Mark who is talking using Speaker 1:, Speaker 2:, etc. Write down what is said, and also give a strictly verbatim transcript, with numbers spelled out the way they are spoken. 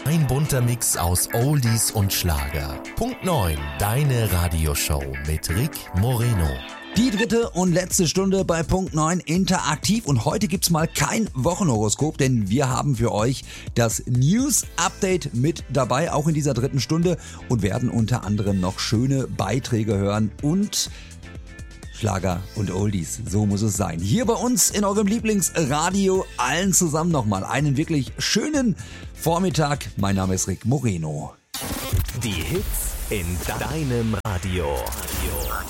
Speaker 1: Ein bunter Mix aus Oldies und Schlager. Punkt neun, deine Radioshow mit Rick Moreno.
Speaker 2: Die dritte und letzte Stunde bei Punkt neun interaktiv und heute gibt's mal kein Wochenhoroskop, denn wir haben für euch das News Update mit dabei, auch in dieser dritten Stunde und werden unter anderem noch schöne Beiträge hören und Schlager und Oldies, so muss es sein. Hier bei uns in eurem Lieblingsradio, allen zusammen nochmal einen wirklich schönen Vormittag. Mein Name ist Rick Moreno.
Speaker 1: Die Hits in deinem Radio. Radio.